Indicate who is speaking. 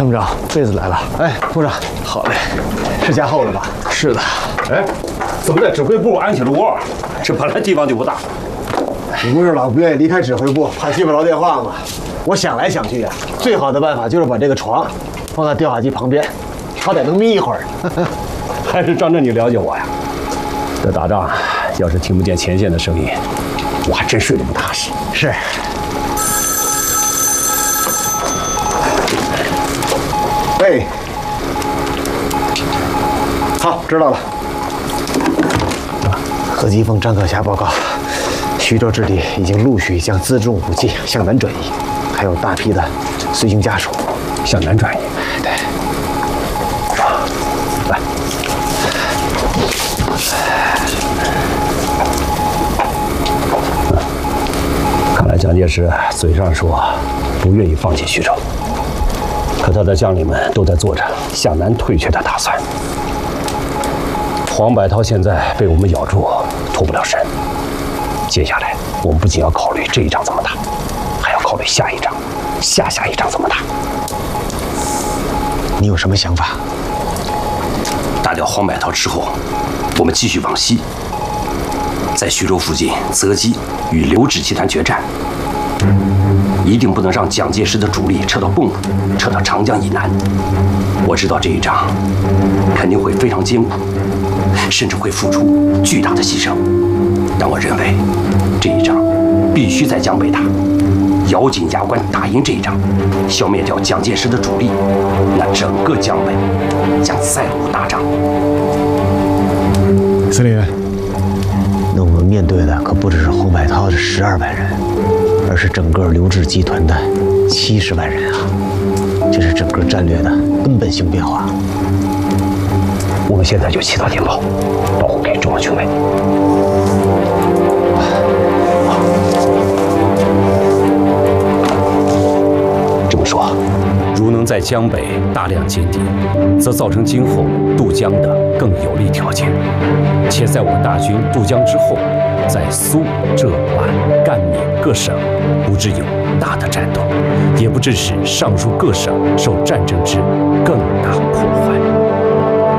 Speaker 1: 参谋长，被子来了。
Speaker 2: 哎，部长，
Speaker 1: 好嘞，
Speaker 2: 是加厚了吧？
Speaker 1: 是的。
Speaker 3: 哎，怎么在指挥部安起了窝？这本来地方就不大。
Speaker 2: 你不是老不愿意离开指挥部，怕接不着电话吗？我想来想去呀，最好的办法就是把这个床放在调话机旁边，好歹能眯一会儿。
Speaker 3: 还是张震你了解我呀？这打仗要是听不见前线的声音，我还真睡得不踏实。
Speaker 2: 是。喂。好，知道了。何基凤、张可霞报告，徐州之地已经陆续将辎重武器向南转移，还有大批的随行家属
Speaker 3: 向南转移。
Speaker 2: 对。
Speaker 3: 来。看来蒋介石嘴上说不愿意放弃徐州，可他的将领们都在做着向南退却的打算。黄百韬现在被我们咬住，脱不了身。接下来，我们不仅要考虑这一仗怎么打，还要考虑下一仗、下下一仗怎么打。
Speaker 2: 你有什么想法？
Speaker 3: 打掉黄百韬之后，我们继续往西，在徐州附近择机与刘志集团决战。一定不能让蒋介石的主力撤到蚌埠，撤到长江以南。我知道这一仗肯定会非常艰苦，甚至会付出巨大的牺牲，但我认为这一仗必须在江北打，咬紧牙关打赢这一仗，消灭掉蒋介石的主力，那整个江北将再无大仗。
Speaker 1: 司令员，
Speaker 2: 那我们面对的可不只是黄百韬这12万人，而是整个刘志集团的70万人啊！这是整个战略的根本性变化。
Speaker 3: 我们现在就起到电报，报给中央军委。这么说，如能在江北大量歼敌，则造成今后渡江的更有利条件。且在我大军渡江之后，在苏、浙、皖、赣、闽各省，不致有大的战斗，也不致使上述各省受战争之更大迫害。